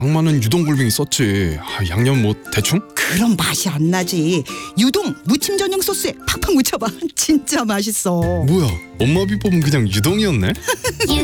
악마는 유동굴빙이 썼지. 양념 뭐 대충? 그럼 맛이 안 나지. 유동 무침 전용 소스에 팍팍 묻혀봐. 진짜 맛있어. 뭐야, 엄마 비법은 그냥 유동이었네?